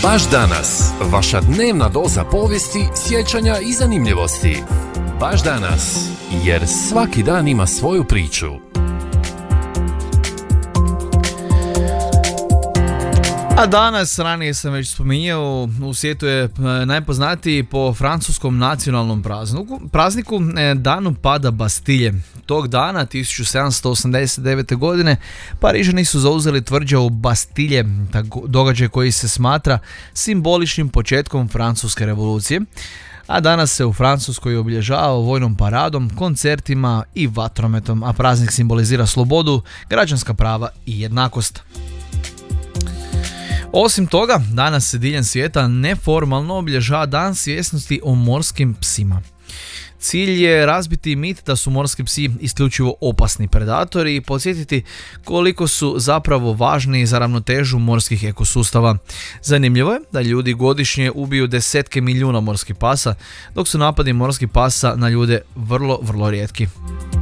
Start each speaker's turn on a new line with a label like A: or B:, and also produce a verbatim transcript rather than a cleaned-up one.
A: Baš danas, vaša dnevna doza povijesti, sjećanja i zanimljivosti. Baš danas, jer svaki dan ima svoju priču.
B: A danas, ranije sam već spominjao, u svijetu je najpoznatiji po francuskom nacionalnom prazniku, prazniku Danu pada Bastilje. Tog dana, tisuću sedamsto osamdeset devete. godine, Parižani su zauzeli tvrđavu Bastilje, događaj koji se smatra simboličnim početkom Francuske revolucije. A danas se u Francuskoj obilježava vojnom paradom, koncertima i vatrometom, a praznik simbolizira slobodu, građanska prava i jednakost. Osim toga, danas se diljem svijeta neformalno obilježava Dan svjesnosti o morskim psima. Cilj je razbiti mit da su morski psi isključivo opasni predatori i podsjetiti koliko su zapravo važni za ravnotežu morskih ekosustava. Zanimljivo je da ljudi godišnje ubiju desetke milijuna morskih pasa, dok su napadi morskih pasa na ljude vrlo, vrlo rijetki.